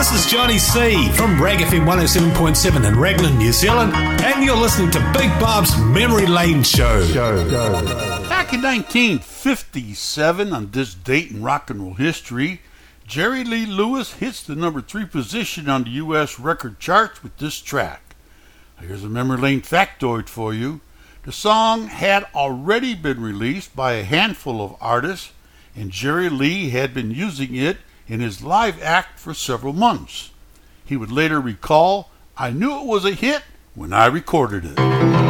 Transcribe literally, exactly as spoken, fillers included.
This is Johnny C from Rag F M one oh seven point seven in Raglan, New Zealand, and you're listening to Big Bob's Memory Lane Show. Show, show. Back in nineteen fifty-seven, on this date in rock and roll history, Jerry Lee Lewis hits the number three position on the U S record charts with this track. Here's a Memory Lane factoid for you. The song had already been released by a handful of artists, and Jerry Lee had been using it in his live act for several months. He would later recall, "I knew it was a hit when I recorded it."